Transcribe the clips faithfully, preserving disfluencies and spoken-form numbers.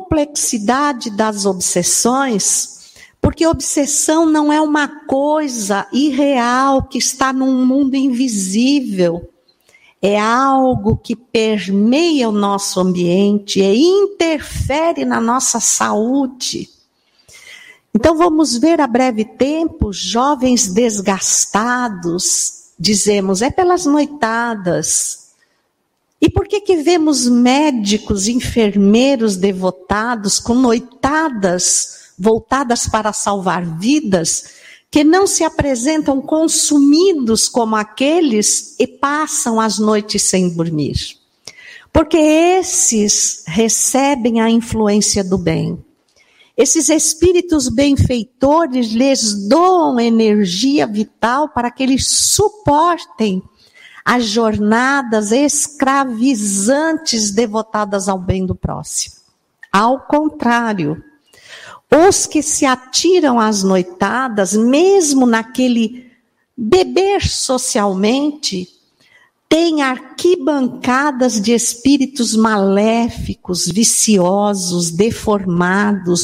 complexidade das obsessões, porque obsessão não é uma coisa irreal que está num mundo invisível. É algo que permeia o nosso ambiente e interfere na nossa saúde. Então vamos ver a breve tempo, jovens desgastados, dizemos, é pelas noitadas. E por que que vemos médicos, enfermeiros devotados com noitadas voltadas para salvar vidas, que não se apresentam consumidos como aqueles e passam as noites sem dormir? Porque esses recebem a influência do bem. Esses espíritos benfeitores lhes doam energia vital para que eles suportem as jornadas escravizantes devotadas ao bem do próximo. Ao contrário, os que se atiram às noitadas, mesmo naquele beber socialmente, têm arquibancadas de espíritos maléficos, viciosos, deformados,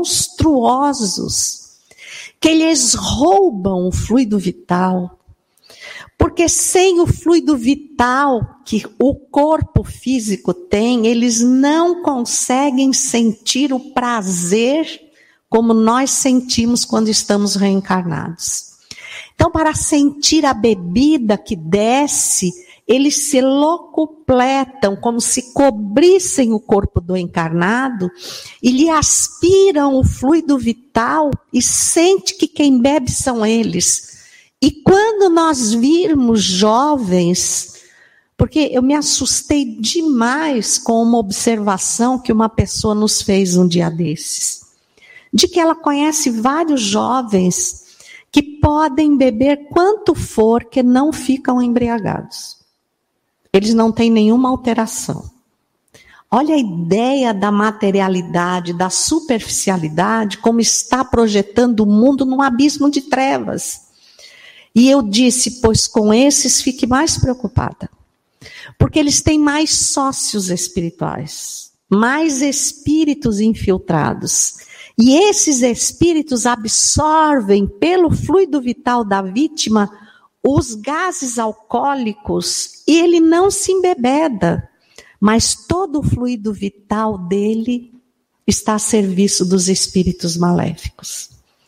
monstruosos, que lhes roubam o fluido vital. Porque sem o fluido vital que o corpo físico tem, eles não conseguem sentir o prazer como nós sentimos quando estamos reencarnados. Então, para sentir a bebida que desce, eles se locupletam, como se cobrissem o corpo do encarnado, e lhe aspiram o fluido vital e sente que quem bebe são eles. E quando nós virmos jovens, porque eu me assustei demais com uma observação que uma pessoa nos fez um dia desses, de que ela conhece vários jovens que podem beber quanto for, que não ficam embriagados. Eles não têm nenhuma alteração. Olha a ideia da materialidade, da superficialidade, como está projetando o mundo num abismo de trevas. E eu disse, pois com esses fique mais preocupada. Porque eles têm mais sócios espirituais, mais espíritos infiltrados. E esses espíritos absorvem pelo fluido vital da vítima os gases alcoólicos e ele não se embebeda, mas todo o fluido vital dele está a serviço dos espíritos maléficos.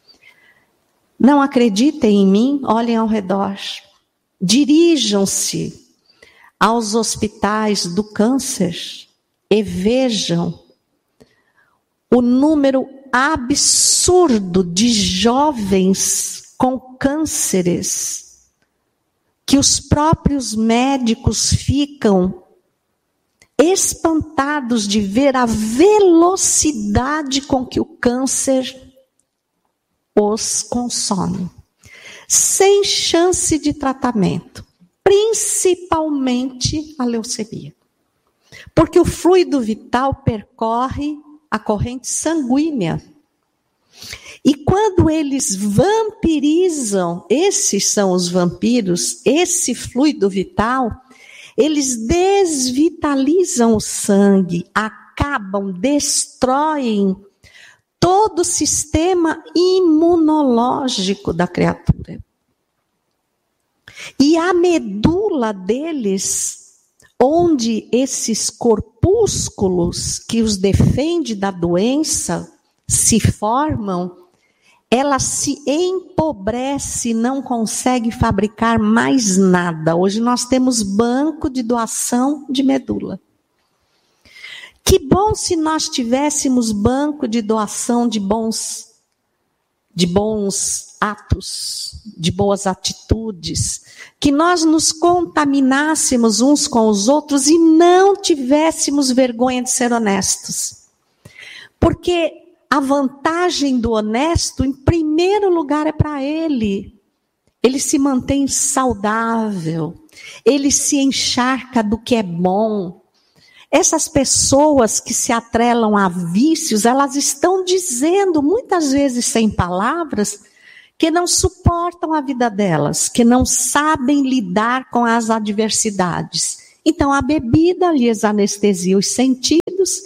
Não acreditem em mim, olhem ao redor. Dirijam-se aos hospitais do câncer e vejam o número absurdo de jovens com cânceres que os próprios médicos ficam espantados de ver a velocidade com que o câncer os consome, sem chance de tratamento, principalmente a leucemia. Porque o fluido vital percorre a corrente sanguínea. E quando eles vampirizam, esses são os vampiros, esse fluido vital, eles desvitalizam o sangue, acabam, destroem todo o sistema imunológico da criatura. E a medula deles, onde esses corpúsculos que os defendem da doença se formam, ela se empobrece e não consegue fabricar mais nada. Hoje nós temos banco de doação de medula. Que bom se nós tivéssemos banco de doação de bons, de bons atos, de boas atitudes, que nós nos contaminássemos uns com os outros e não tivéssemos vergonha de ser honestos. Porque a vantagem do honesto, em primeiro lugar, é para ele. Ele se mantém saudável, ele se encharca do que é bom. Essas pessoas que se atrelam a vícios, elas estão dizendo, muitas vezes sem palavras, que não suportam a vida delas, que não sabem lidar com as adversidades. Então a bebida lhes anestesia os sentidos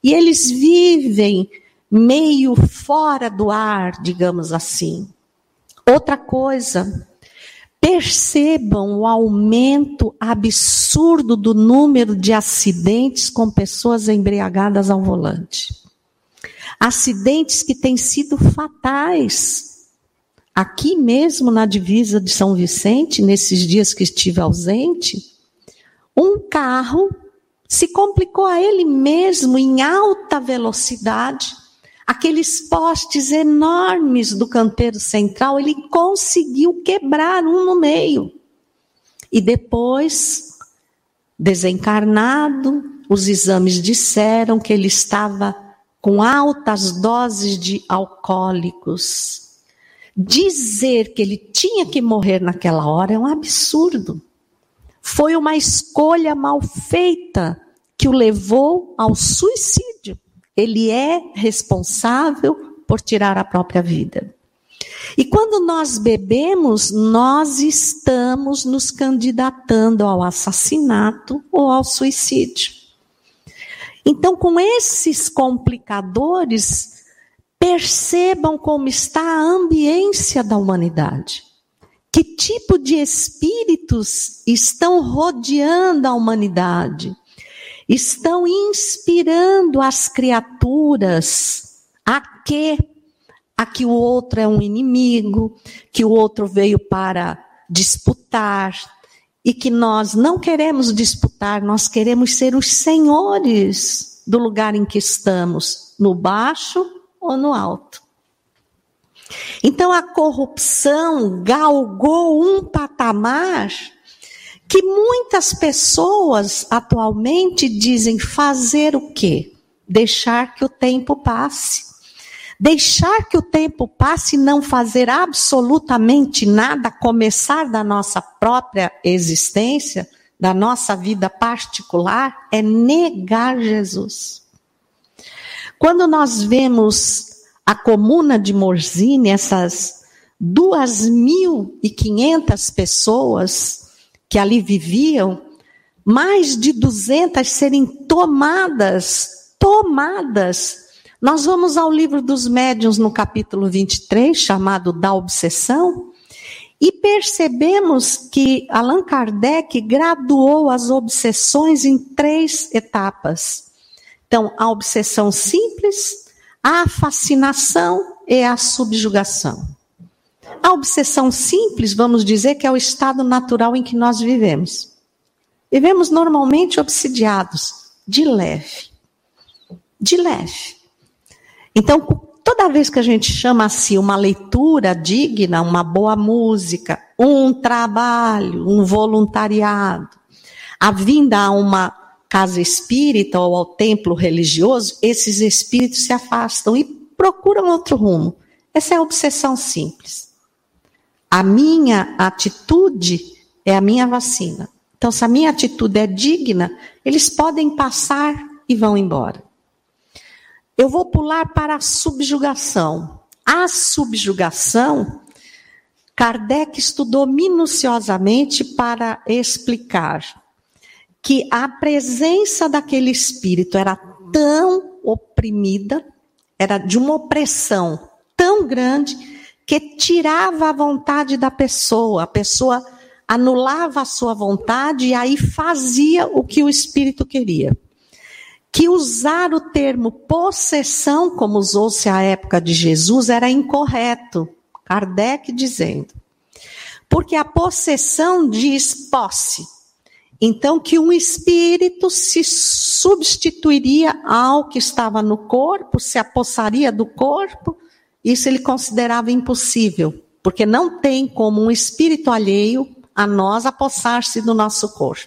e eles vivem meio fora do ar, digamos assim. Outra coisa, percebam o aumento absurdo do número de acidentes com pessoas embriagadas ao volante. Acidentes que têm sido fatais. Aqui mesmo na divisa de São Vicente, nesses dias que estive ausente, um carro se complicou a ele mesmo em alta velocidade. Aqueles postes enormes do canteiro central, ele conseguiu quebrar um no meio. E depois, desencarnado, os exames disseram que ele estava com altas doses de alcoólicos. Dizer que ele tinha que morrer naquela hora é um absurdo. Foi uma escolha mal feita que o levou ao suicídio. Ele é responsável por tirar a própria vida. E quando nós bebemos, nós estamos nos candidatando ao assassinato ou ao suicídio. Então, com esses complicadores, percebam como está a ambiência da humanidade. Que tipo de espíritos estão rodeando a humanidade? Estão inspirando as criaturas a que, a que o outro é um inimigo, que o outro veio para disputar, e que nós não queremos disputar, nós queremos ser os senhores do lugar em que estamos, no baixo ou no alto. Então a corrupção galgou um patamar que muitas pessoas atualmente dizem fazer o quê? Deixar que o tempo passe. Deixar que o tempo passe e não fazer absolutamente nada, começar da nossa própria existência, da nossa vida particular, é negar Jesus. Quando nós vemos a comuna de Morzine, essas duas mil e quinhentas pessoas que ali viviam, mais de duzentas serem tomadas, tomadas. Nós vamos ao livro dos médiuns no capítulo vinte e três, chamado Da Obsessão, e percebemos que Allan Kardec graduou as obsessões em três etapas. Então, a obsessão simples, a fascinação e a subjugação. A obsessão simples, vamos dizer que é o estado natural em que nós vivemos. Vivemos normalmente obsidiados, de leve. De leve. Então, toda vez que a gente chama assim uma leitura digna, uma boa música, um trabalho, um voluntariado, a vinda a uma casa espírita ou ao templo religioso, esses espíritos se afastam e procuram outro rumo. Essa é a obsessão simples. A minha atitude é a minha vacina. Então, se a minha atitude é digna, eles podem passar e vão embora. Eu vou pular para a subjugação. A subjugação, Kardec estudou minuciosamente para explicar que a presença daquele espírito era tão oprimida, era de uma opressão tão grande, que tirava a vontade da pessoa. A pessoa anulava a sua vontade e aí fazia o que o espírito queria. Que usar o termo possessão, como usou-se à época de Jesus, era incorreto. Kardec dizendo. Porque a possessão diz posse. Então, que um espírito se substituiria ao que estava no corpo, se apossaria do corpo, isso ele considerava impossível. Porque não tem como um espírito alheio a nós apossar-se do nosso corpo.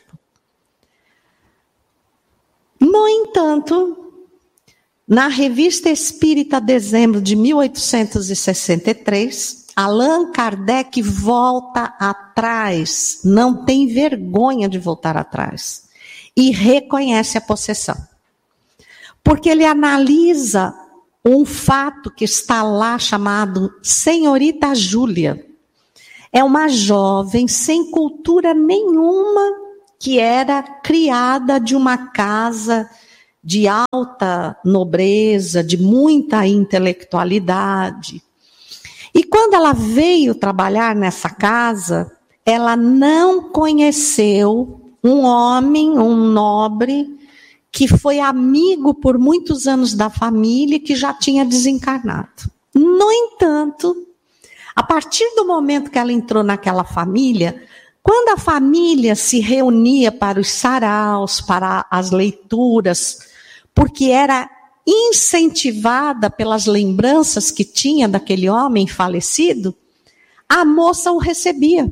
No entanto, na Revista Espírita, dezembro de mil oitocentos e sessenta e três, Allan Kardec volta atrás, não tem vergonha de voltar atrás, e reconhece a possessão. Porque ele analisa um fato que está lá chamado Senhorita Júlia. É uma jovem sem cultura nenhuma, que era criada de uma casa de alta nobreza, de muita intelectualidade. E quando ela veio trabalhar nessa casa, ela não conheceu um homem, um nobre, que foi amigo por muitos anos da família e que já tinha desencarnado. No entanto, a partir do momento que ela entrou naquela família, quando a família se reunia para os saraus, para as leituras, porque era incentivada pelas lembranças que tinha daquele homem falecido, a moça o recebia.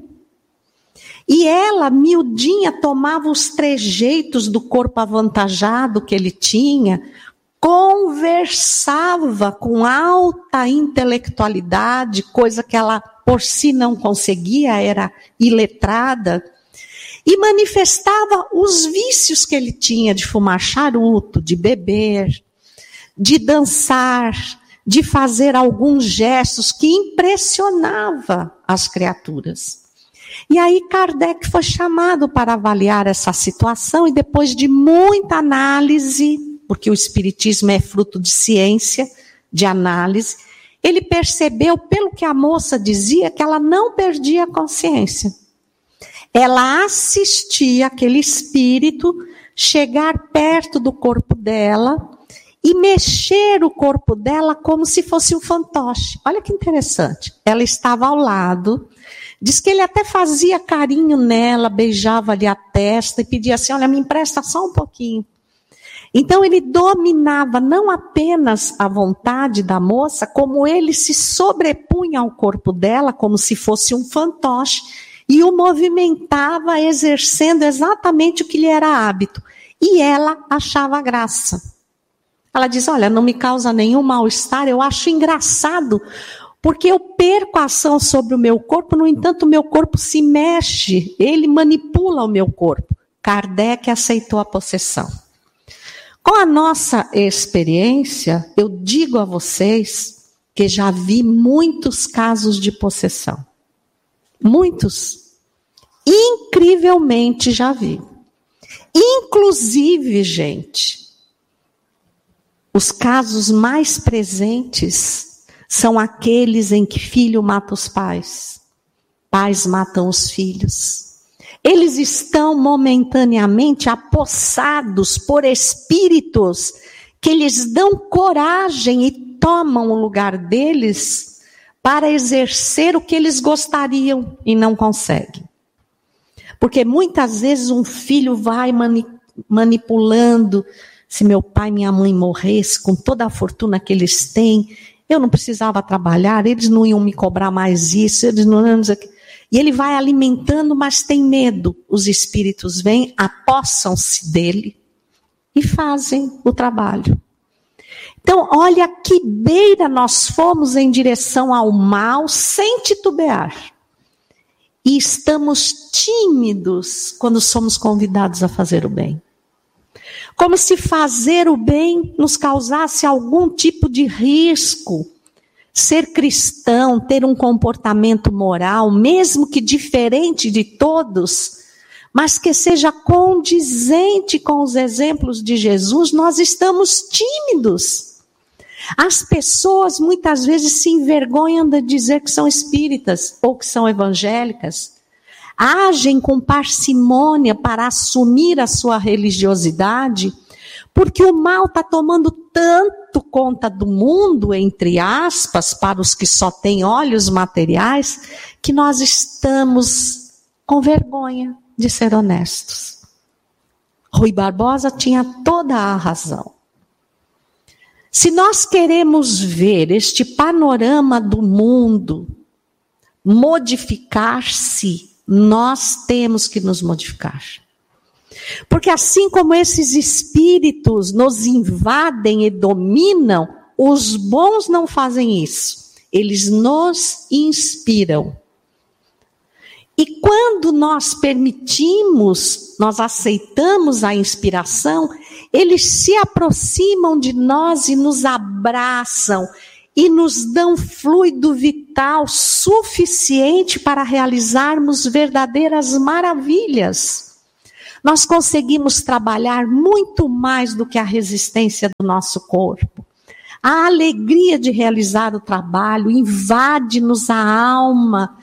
E ela, miudinha, tomava os trejeitos do corpo avantajado que ele tinha, conversava com alta intelectualidade, coisa que ela por si não conseguia, era iletrada, e manifestava os vícios que ele tinha de fumar charuto, de beber, de dançar, de fazer alguns gestos que impressionava as criaturas. E aí Kardec foi chamado para avaliar essa situação e depois de muita análise, porque o espiritismo é fruto de ciência, de análise, ele percebeu, pelo que a moça dizia, que ela não perdia a consciência. Ela assistia aquele espírito chegar perto do corpo dela e mexer o corpo dela como se fosse um fantoche. Olha que interessante. Ela estava ao lado, diz que ele até fazia carinho nela, beijava-lhe a testa e pedia assim, olha, me empresta só um pouquinho. Então ele dominava não apenas a vontade da moça, como ele se sobrepunha ao corpo dela, como se fosse um fantoche, e o movimentava exercendo exatamente o que lhe era hábito. E ela achava graça. Ela diz, olha, não me causa nenhum mal-estar, eu acho engraçado, porque eu perco a ação sobre o meu corpo, no entanto o meu corpo se mexe, ele manipula o meu corpo. Kardec aceitou a possessão. Com a nossa experiência, eu digo a vocês que já vi muitos casos de possessão. Muitos. Incrivelmente já vi. Inclusive, gente, os casos mais presentes são aqueles em que filho mata os pais, pais matam os filhos. Eles estão momentaneamente apossados por espíritos que lhes dão coragem e tomam o lugar deles para exercer o que eles gostariam e não conseguem. Porque muitas vezes um filho vai mani- manipulando, se meu pai e minha mãe morressem com toda a fortuna que eles têm, eu não precisava trabalhar, eles não iam me cobrar mais isso, eles não iam dizer que... E ele vai alimentando, mas tem medo. Os espíritos vêm, apossam-se dele e fazem o trabalho. Então, olha que beira nós fomos em direção ao mal sem titubear. E estamos tímidos quando somos convidados a fazer o bem. Como se fazer o bem nos causasse algum tipo de risco. Ser cristão, ter um comportamento moral, mesmo que diferente de todos, mas que seja condizente com os exemplos de Jesus, nós estamos tímidos. As pessoas muitas vezes se envergonham de dizer que são espíritas ou que são evangélicas. Agem com parcimônia para assumir a sua religiosidade, porque o mal está tomando tanto conta do mundo, entre aspas, para os que só têm olhos materiais, que nós estamos com vergonha de ser honestos. Rui Barbosa tinha toda a razão. Se nós queremos ver este panorama do mundo modificar-se, nós temos que nos modificar. Porque assim como esses espíritos nos invadem e dominam, os bons não fazem isso. Eles nos inspiram. E quando nós permitimos, nós aceitamos a inspiração, eles se aproximam de nós e nos abraçam e nos dão fluido vital suficiente para realizarmos verdadeiras maravilhas. Nós conseguimos trabalhar muito mais do que a resistência do nosso corpo. A alegria de realizar o trabalho invade-nos a alma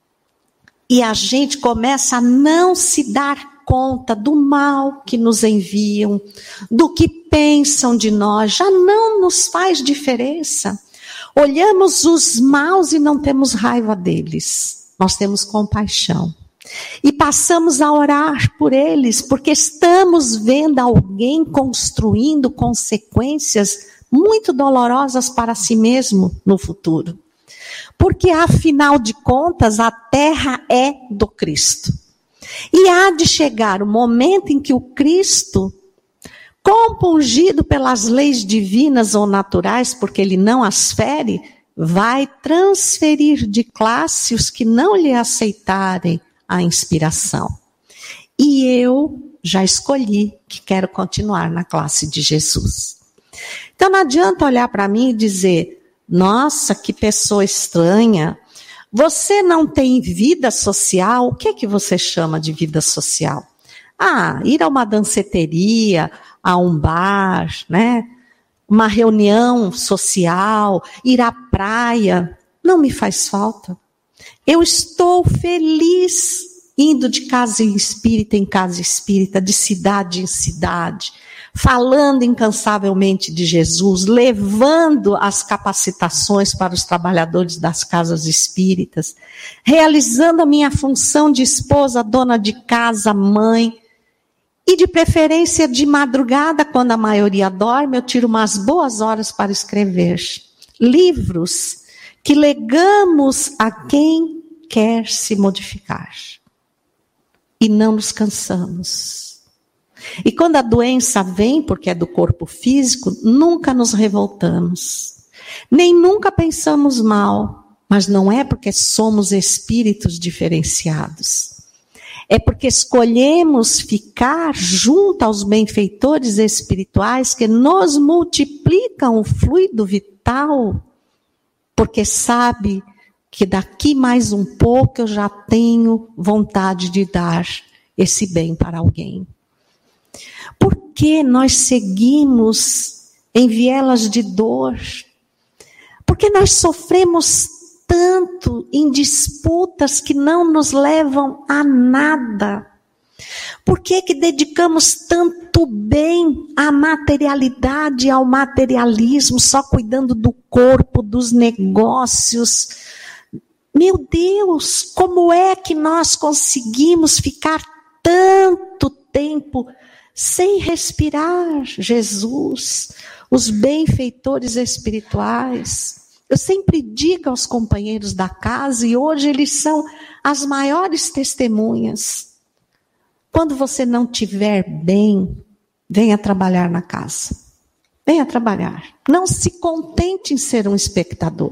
e a gente começa a não se dar conta do mal que nos enviam, do que pensam de nós, já não nos faz diferença. Olhamos os maus e não temos raiva deles, nós temos compaixão. E passamos a orar por eles, porque estamos vendo alguém construindo consequências muito dolorosas para si mesmo no futuro. Porque, afinal de contas, a terra é do Cristo. E há de chegar o momento em que o Cristo, compungido pelas leis divinas ou naturais, porque ele não as fere, vai transferir de classe os que não lhe aceitarem a inspiração. E eu já escolhi que quero continuar na classe de Jesus. Então não adianta olhar para mim e dizer, nossa, que pessoa estranha, você não tem vida social? O que é que você chama de vida social? Ah, ir a uma danceteria, a um bar, né? Uma reunião social, ir à praia, não me faz falta. Eu estou feliz indo de casa em espírita em casa espírita, de cidade em cidade, falando incansavelmente de Jesus, levando as capacitações para os trabalhadores das casas espíritas, realizando a minha função de esposa, dona de casa, mãe, e de preferência de madrugada, quando a maioria dorme, eu tiro umas boas horas para escrever livros que legamos a quem quer se modificar. E não nos cansamos. E quando a doença vem, porque é do corpo físico, nunca nos revoltamos. Nem nunca pensamos mal, mas não é porque somos espíritos diferenciados. É porque escolhemos ficar junto aos benfeitores espirituais que nos multiplicam o fluido vital, porque sabe que daqui mais um pouco eu já tenho vontade de dar esse bem para alguém. Por que nós seguimos em vielas de dor? Porque nós sofremos tanto em disputas que não nos levam a nada? Por que que dedicamos tanto bem à materialidade, ao materialismo, só cuidando do corpo, dos negócios? Meu Deus, como é que nós conseguimos ficar tanto tempo sem respirar Jesus, os benfeitores espirituais? Eu sempre digo aos companheiros da casa, e hoje eles são as maiores testemunhas. Quando você não estiver bem, venha trabalhar na casa. Venha trabalhar. Não se contente em ser um espectador.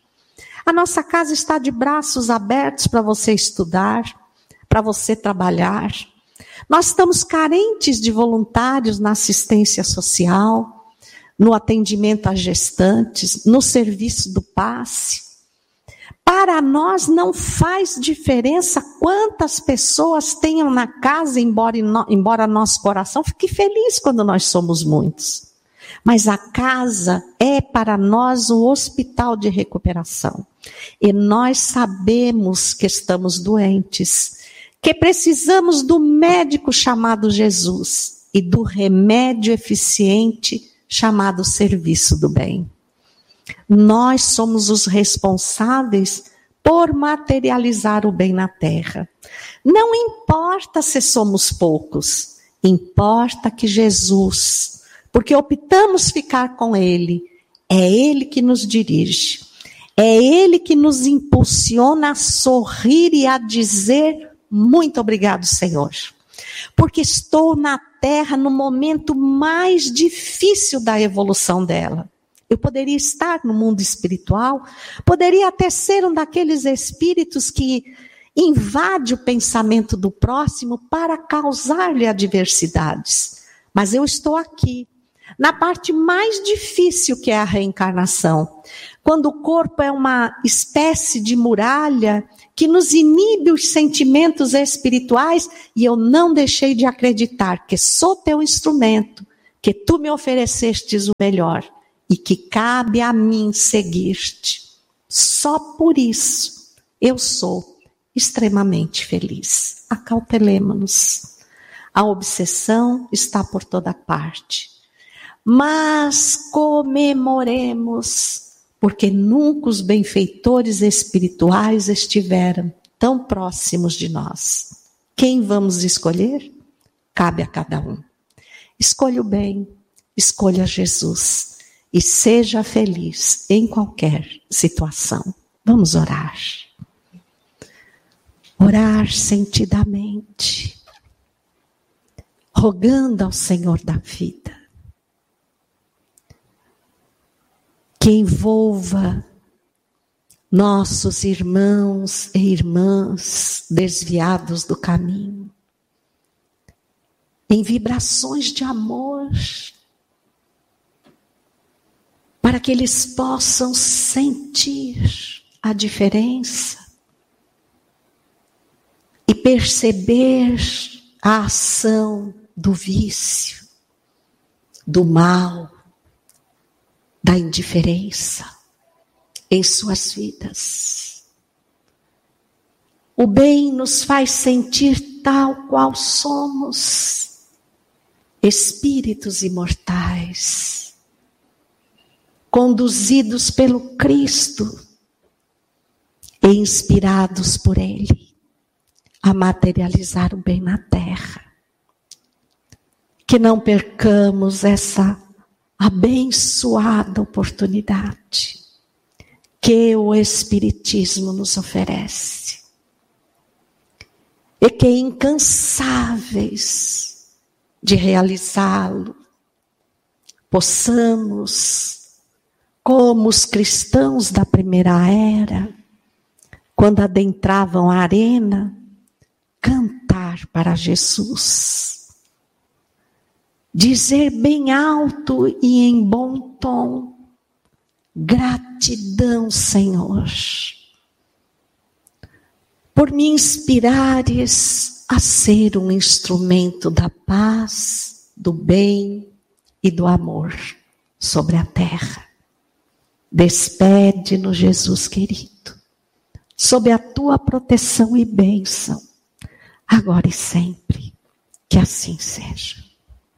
A nossa casa está de braços abertos para você estudar, para você trabalhar. Nós estamos carentes de voluntários na assistência social, no atendimento a gestantes, no serviço do passe. Para nós não faz diferença quantas pessoas tenham na casa, embora, embora nosso coração fique feliz quando nós somos muitos. Mas a casa é para nós o hospital de recuperação. E nós sabemos que estamos doentes, que precisamos do médico chamado Jesus e do remédio eficiente chamado serviço do bem. Nós somos os responsáveis por materializar o bem na terra. Não importa se somos poucos, importa que Jesus, porque optamos ficar com Ele, é Ele que nos dirige, é Ele que nos impulsiona a sorrir e a dizer muito obrigado, Senhor, porque estou na terra no momento mais difícil da evolução dela. Eu poderia estar no mundo espiritual, poderia até ser um daqueles espíritos que invade o pensamento do próximo para causar-lhe adversidades. Mas eu estou aqui, na parte mais difícil que é a reencarnação, quando o corpo é uma espécie de muralha que nos inibe os sentimentos espirituais, e eu não deixei de acreditar que sou teu instrumento, que tu me oferecestes o melhor e que cabe a mim seguir-te. Só por isso eu sou extremamente feliz. Acautelemo-nos. A obsessão está por toda parte. Mas comemoremos, porque nunca os benfeitores espirituais estiveram tão próximos de nós. Quem vamos escolher? Cabe a cada um. Escolha o bem, escolha Jesus e seja feliz em qualquer situação. Vamos orar. Orar sentidamente, rogando ao Senhor da vida que envolva nossos irmãos e irmãs desviados do caminho, em vibrações de amor, para que eles possam sentir a diferença e perceber a ação do vício, do mal, da indiferença em suas vidas. O bem nos faz sentir tal qual somos, espíritos imortais, conduzidos pelo Cristo e inspirados por Ele a materializar o bem na terra. Que não percamos essa abençoada oportunidade que o Espiritismo nos oferece. E que incansáveis de realizá-lo, possamos, como os cristãos da primeira era, quando adentravam a arena, cantar para Jesus. Dizer bem alto e em bom tom, gratidão, Senhor, por me inspirares a ser um instrumento da paz, do bem e do amor sobre a terra. Despede-nos, Jesus querido, sob a tua proteção e bênção, agora e sempre, que assim seja.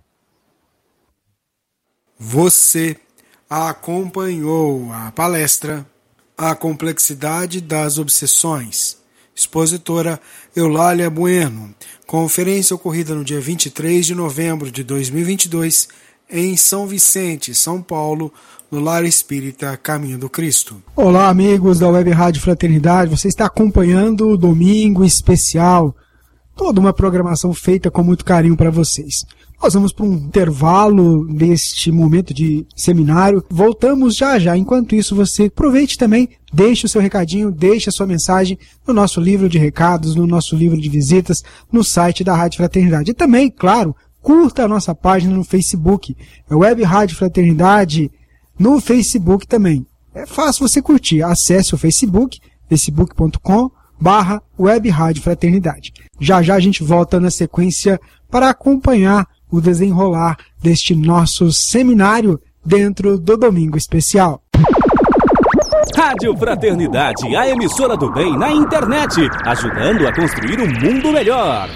Você acompanhou a palestra A Complexidade das Obsessões, expositora Eulália Bueno, conferência ocorrida no dia vinte e três de novembro de dois mil e vinte e dois, em São Vicente, São Paulo, no Lar Espírita Caminho do Cristo. Olá, amigos da Web Rádio Fraternidade, você está acompanhando o Domingo Especial, toda uma programação feita com muito carinho para vocês. Nós vamos para um intervalo deste momento de seminário. Voltamos já já. Enquanto isso, você aproveite também, deixe o seu recadinho, deixe a sua mensagem no nosso livro de recados, no nosso livro de visitas, no site da Rádio Fraternidade. E também, claro, curta a nossa página no Facebook. É Web Rádio Fraternidade no Facebook também. É fácil você curtir. Acesse o Facebook, facebook ponto com barra Web Rádio Fraternidade. Já já a gente volta na sequência para acompanhar o desenrolar deste nosso seminário dentro do Domingo Especial. Rádio Fraternidade, a emissora do bem na internet, ajudando a construir um mundo melhor.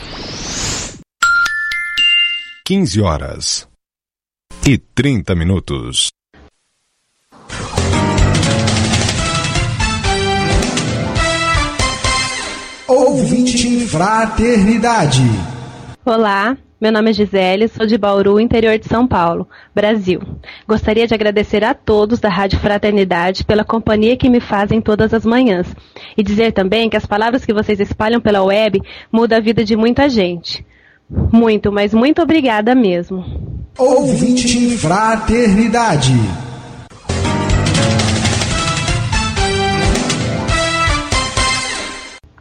quinze horas e trinta minutos. Ouvinte Fraternidade. Olá, meu nome é Gisele, sou de Bauru, interior de São Paulo, Brasil. Gostaria de agradecer a todos da Rádio Fraternidade pela companhia que me fazem todas as manhãs. E dizer também que as palavras que vocês espalham pela web mudam a vida de muita gente. Muito, mas muito obrigada mesmo. Ouvinte Fraternidade.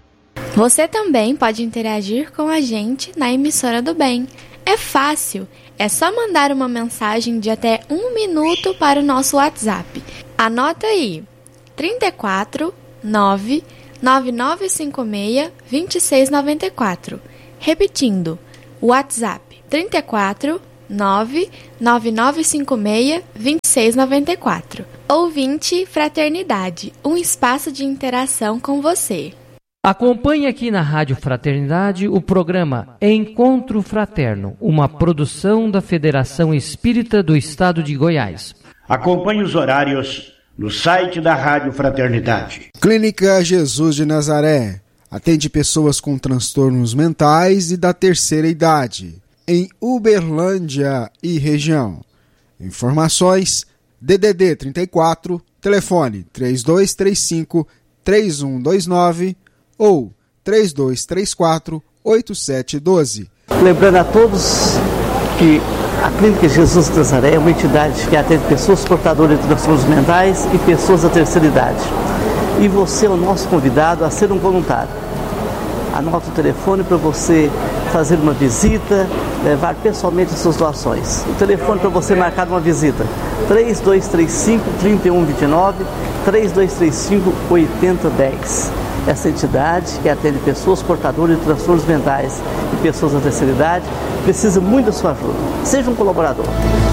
Você também pode interagir com a gente na emissora do bem. É fácil, É só mandar uma mensagem de até um minuto para o nosso WhatsApp. Anota aí, trinta e quatro, nove, nove nove cinco seis, dois seis nove quatro. Repetindo, WhatsApp trinta e quatro, nove, nove nove cinco seis, dois seis nove quatro. Ouvinte Fraternidade, um espaço de interação com você. Acompanhe aqui na Rádio Fraternidade o programa Encontro Fraterno, uma produção da Federação Espírita do Estado de Goiás. Acompanhe os horários no site da Rádio Fraternidade. Clínica Jesus de Nazaré atende pessoas com transtornos mentais e da terceira idade, em Uberlândia e região. Informações D D D trinta e quatro, telefone três dois três cinco, três um dois nove ou três dois três quatro, oito sete um dois. Lembrando a todos que a Clínica Jesus de Nazaré é uma entidade que atende pessoas portadoras de transtornos mentais e pessoas da terceira idade. E você é o nosso convidado a ser um voluntário. Anota o telefone para você fazer uma visita, levar pessoalmente as suas doações. O telefone para você marcar uma visita, três dois três cinco, três um dois nove, três dois três cinco, oito zero um zero. Essa entidade que atende pessoas portadoras de transtornos mentais e pessoas da terceira idade precisa muito da sua ajuda. Seja um colaborador.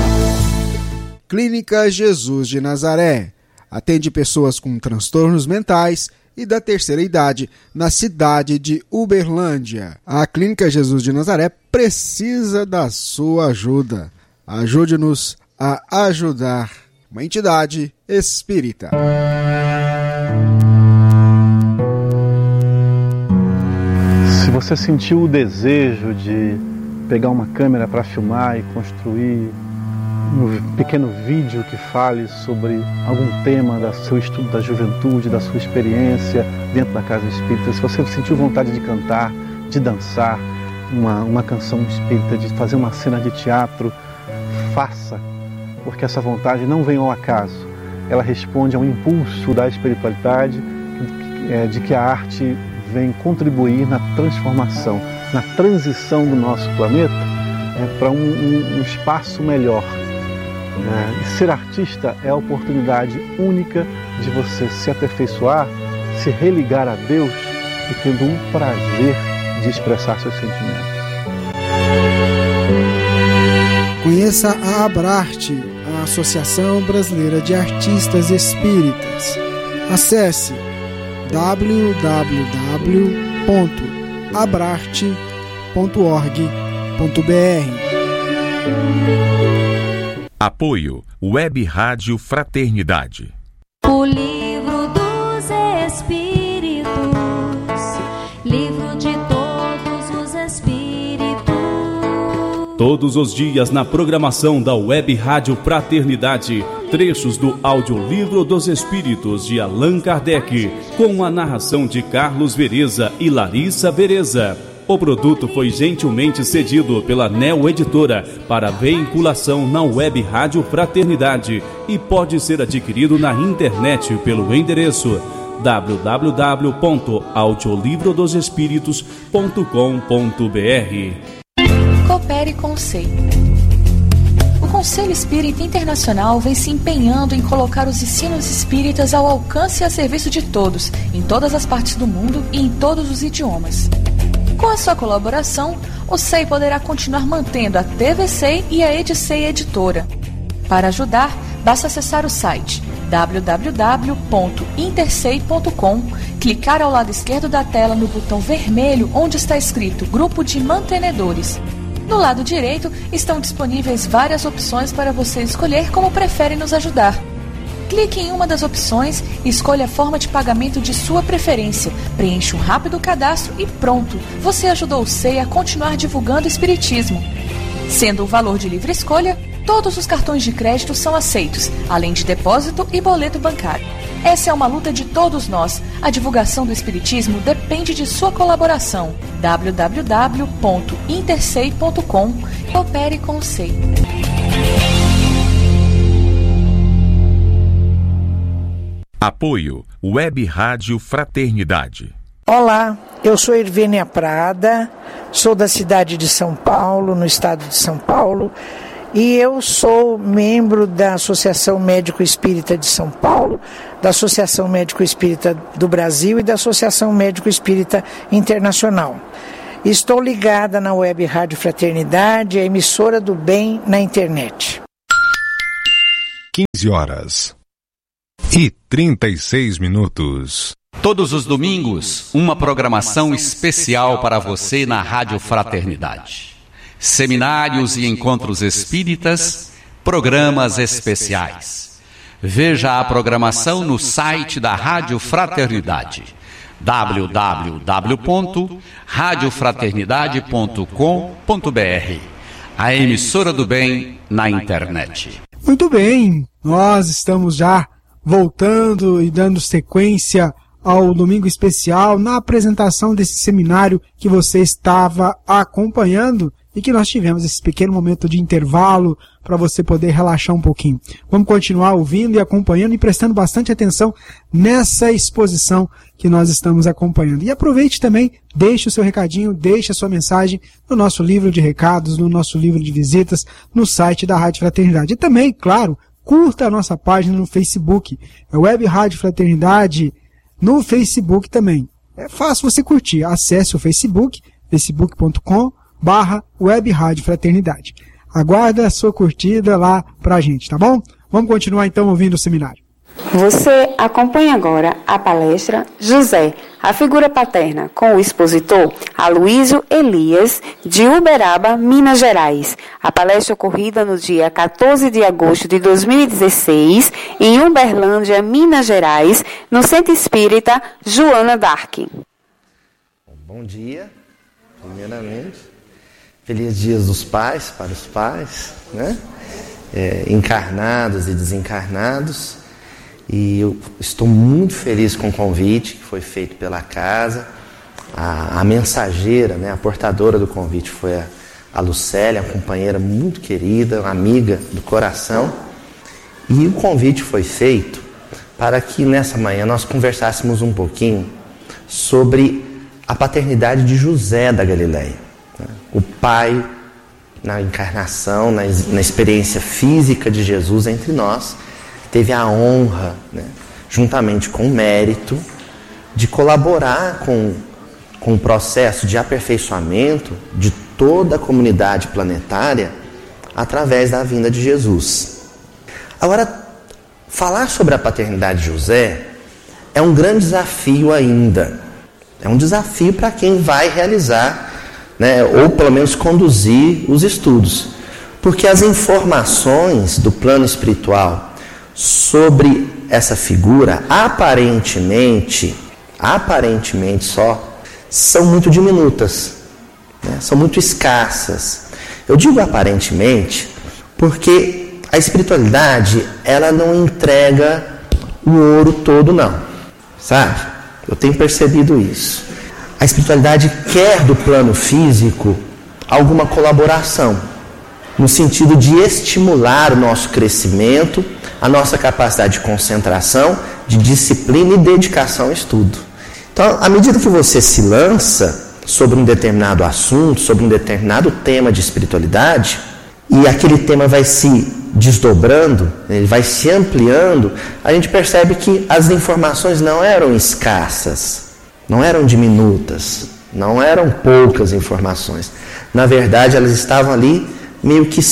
Clínica Jesus de Nazaré atende pessoas com transtornos mentais e da terceira idade na cidade de Uberlândia. A Clínica Jesus de Nazaré precisa da sua ajuda. Ajude-nos a ajudar uma entidade espírita. Se você sentiu o desejo de pegar uma câmera para filmar e construir um pequeno vídeo que fale sobre algum tema do seu estudo da juventude, da sua experiência dentro da casa espírita, se você sentiu vontade de cantar, de dançar uma, uma canção espírita, de fazer uma cena de teatro, faça, porque essa vontade não vem ao acaso. Ela responde a um impulso da espiritualidade, de que a arte vem contribuir na transformação, na transição do nosso planeta é, para um, um, um espaço melhor. É, e ser artista é a oportunidade única de você se aperfeiçoar, se religar a Deus e tendo um prazer de expressar seus sentimentos. Conheça a Abrarte, a Associação Brasileira de Artistas Espíritas. Acesse w w w ponto abrarte ponto org ponto b r. Apoio Web Rádio Fraternidade. O livro dos Espíritos, livro de todos os Espíritos. Todos os dias na programação da Web Rádio Fraternidade, trechos do Audiolivro dos Espíritos de Allan Kardec, com a narração de Carlos Vereza e Larissa Vereza. O produto foi gentilmente cedido pela Neo Editora para veiculação na Web Rádio Fraternidade e pode ser adquirido na internet pelo endereço w w w ponto audiolivro dos espíritos ponto com ponto b r. Coopere com o S E I. O Conselho Espírita Internacional vem se empenhando em colocar os ensinos espíritas ao alcance e a serviço de todos, em todas as partes do mundo e em todos os idiomas. Com a sua colaboração, o S E I poderá continuar mantendo a T V C E I e a Edicei Editora. Para ajudar, basta acessar o site w w w ponto intersei ponto com, clicar ao lado esquerdo da tela no botão vermelho onde está escrito Grupo de Mantenedores. No lado direito estão disponíveis várias opções para você escolher como prefere nos ajudar. Clique em uma das opções e escolha a forma de pagamento de sua preferência. Preencha um rápido cadastro e pronto! Você ajudou o S E I a continuar divulgando o Espiritismo. Sendo o valor de livre escolha, todos os cartões de crédito são aceitos, além de depósito e boleto bancário. Essa é uma luta de todos nós. A divulgação do Espiritismo depende de sua colaboração. w w w ponto intersei ponto com. Coopere com o S E I. Apoio Web Rádio Fraternidade. Olá, eu sou Irvênia Prada, sou da cidade de São Paulo, no estado de São Paulo, e eu sou membro da Associação Médico Espírita de São Paulo, da Associação Médico Espírita do Brasil e da Associação Médico Espírita Internacional. Estou ligada na Web Rádio Fraternidade, a emissora do bem na internet. quinze horas e trinta e seis minutos. Todos os domingos, uma programação especial para você na Rádio Fraternidade. Seminários e encontros espíritas, programas especiais. Veja a programação no site da Rádio Fraternidade, w w w ponto rádio fraternidade ponto com ponto b r, a emissora do bem na internet. Muito bem, nós estamos já voltando e dando sequência ao Domingo Especial na apresentação desse seminário que você estava acompanhando e que nós tivemos esse pequeno momento de intervalo para você poder relaxar um pouquinho. Vamos continuar ouvindo e acompanhando e prestando bastante atenção nessa exposição que nós estamos acompanhando. E aproveite também, deixe o seu recadinho, deixe a sua mensagem no nosso livro de recados, no nosso livro de visitas, no site da Rádio Fraternidade. E também, claro, curta a nossa página no Facebook, é Web Rádio Fraternidade, no Facebook também. É fácil você curtir. Acesse o Facebook, facebook ponto com barra Web Rádio Fraternidade. Aguarda a sua curtida lá pra gente, tá bom? Vamos continuar então ouvindo o seminário. Você acompanha agora a palestra José, a figura paterna, com o expositor Aloísio Elias, de Uberaba, Minas Gerais. A palestra ocorrida no dia quatorze de agosto de dois mil e dezesseis, em Uberlândia, Minas Gerais, no Centro Espírita Joana d'Arc. Bom dia, primeiramente. Feliz Dias dos Pais para os pais, né? É, encarnados e desencarnados. E eu estou muito feliz com o convite que foi feito pela casa. A, a mensageira, né, a portadora do convite foi a, a Lucélia, uma companheira muito querida, uma amiga do coração. E o convite foi feito para que nessa manhã nós conversássemos um pouquinho sobre a paternidade de José da Galileia. O pai, na encarnação, na, na experiência física de Jesus entre nós, teve a honra, né, juntamente com o mérito, de colaborar com, com o processo de aperfeiçoamento de toda a comunidade planetária através da vinda de Jesus. Agora, falar sobre a paternidade de José é um grande desafio ainda. É um desafio para quem vai realizar, né, ou pelo menos conduzir os estudos. Porque as informações do plano espiritual sobre essa figura, aparentemente, aparentemente só, são muito diminutas, né? São muito escassas. Eu digo aparentemente porque a espiritualidade, ela não entrega o ouro todo não, sabe? Eu tenho percebido isso. A espiritualidade quer do plano físico alguma colaboração, no sentido de estimular o nosso crescimento, a nossa capacidade de concentração, de disciplina e dedicação ao estudo. Então, à medida que você se lança sobre um determinado assunto, sobre um determinado tema de espiritualidade, e aquele tema vai se desdobrando, ele vai se ampliando, a gente percebe que as informações não eram escassas, não eram diminutas, não eram poucas informações. Na verdade, elas estavam ali meio que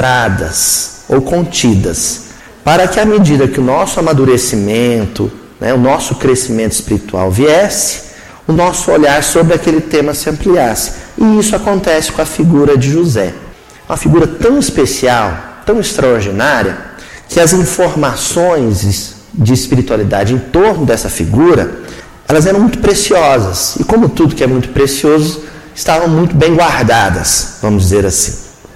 cifradas ou contidas, para que à medida que o nosso amadurecimento, né, o nosso crescimento espiritual viesse, o nosso olhar sobre aquele tema se ampliasse. E isso acontece com a figura de José. Uma figura tão especial, tão extraordinária, que as informações de espiritualidade em torno dessa figura, elas eram muito preciosas. E como tudo que é muito precioso, estavam muito bem guardadas, vamos dizer assim.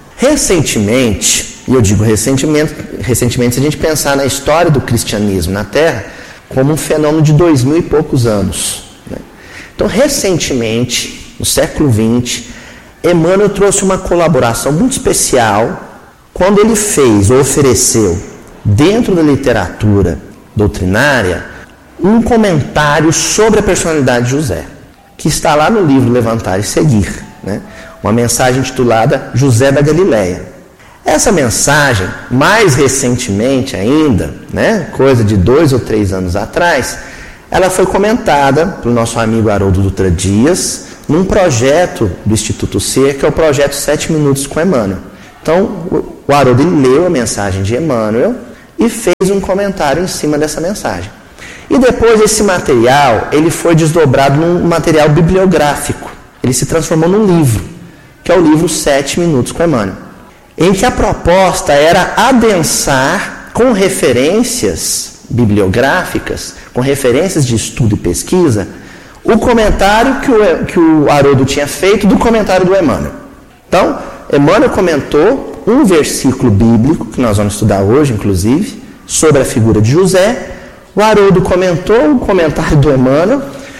Recentemente, e eu digo recentemente, recentemente se a gente pensar na história do cristianismo na Terra, como um fenômeno de dois mil e poucos anos, né? Então, recentemente, no século vinte, Emmanuel trouxe uma colaboração muito especial quando ele fez ou ofereceu, dentro da literatura doutrinária, um comentário sobre a personalidade de José. que está lá no livro Levantar e Seguir, né? Uma mensagem intitulada José da Galileia. Essa mensagem, mais recentemente ainda, né, coisa de dois ou três anos atrás, ela foi comentada pelo nosso amigo Haroldo Dutra Dias num projeto do Instituto Ser, que é o projeto Sete Minutos com Emmanuel. Então, o Haroldo ele leu a mensagem de Emmanuel e fez um comentário em cima dessa mensagem. E depois esse material, ele foi desdobrado num material bibliográfico. Ele se transformou num livro, que é o livro Sete Minutos com Emmanuel, em que a proposta era adensar com referências bibliográficas, com referências de estudo e pesquisa, o comentário que o, que o Haroldo tinha feito do comentário do Emmanuel. Então, Emmanuel comentou um versículo bíblico, que nós vamos estudar hoje, inclusive, sobre a figura de José. O Haroldo comentou o comentário do Emmanuel,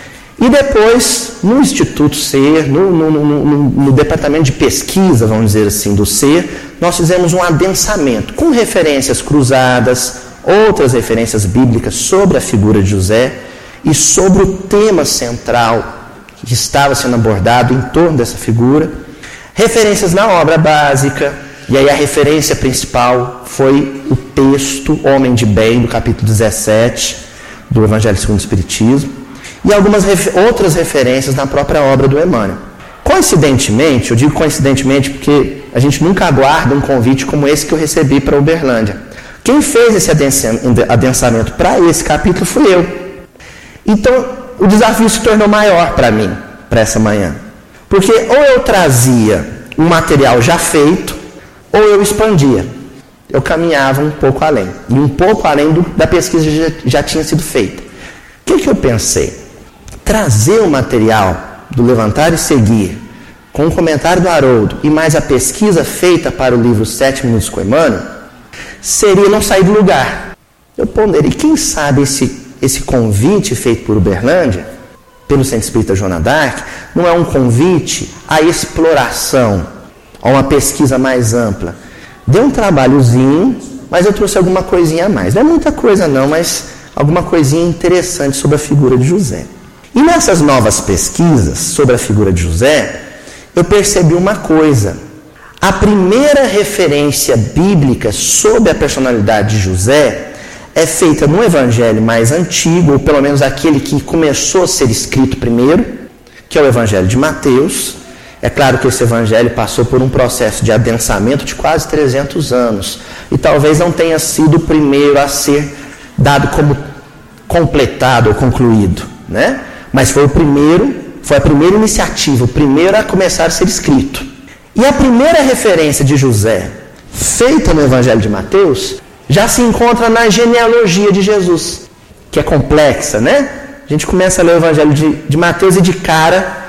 e depois, no Instituto Ser, no, no, no, no, no departamento de pesquisa, vamos dizer assim, do Ser, nós fizemos um adensamento com referências cruzadas, outras referências bíblicas sobre a figura de José e sobre o tema central que estava sendo abordado em torno dessa figura, referências na obra básica, e aí a referência principal foi o texto Homem de Bem, do capítulo dezessete do Evangelho segundo o Espiritismo, e algumas refer- outras referências na própria obra do Emmanuel. Coincidentemente, eu digo coincidentemente porque a gente nunca aguarda um convite como esse que eu recebi para Uberlândia. Quem fez esse adensamento para esse capítulo fui eu. Então, o desafio se tornou maior para mim, para essa manhã. Porque ou eu trazia um material já feito, ou eu expandia. Eu caminhava um pouco além. E um pouco além do, da pesquisa que já, já tinha sido feita. O que, que eu pensei? Trazer o material do Levantar e Seguir, com o comentário do Haroldo, e mais a pesquisa feita para o livro Sete Minutos com Emmanuel, seria não sair do lugar. Eu ponderei, quem sabe esse, esse convite feito por Uberlândia, pelo Centro Espírita Joana d'Arc, não é um convite à exploração, a uma pesquisa mais ampla. Deu um trabalhozinho, mas eu trouxe alguma coisinha a mais. Não é muita coisa não, mas alguma coisinha interessante sobre a figura de José. E nessas novas pesquisas sobre a figura de José, eu percebi uma coisa. A primeira referência bíblica sobre a personalidade de José é feita no evangelho mais antigo, ou pelo menos aquele que começou a ser escrito primeiro, que é o evangelho de Mateus. É claro que esse evangelho passou por um processo de adensamento de quase trezentos anos, e talvez não tenha sido o primeiro a ser dado como completado ou concluído, né? Mas foi o primeiro, foi a primeira iniciativa, o primeiro a começar a ser escrito. E a primeira referência de José, feita no Evangelho de Mateus, já se encontra na genealogia de Jesus, que é complexa, né? A gente começa a ler o Evangelho de, de Mateus e de cara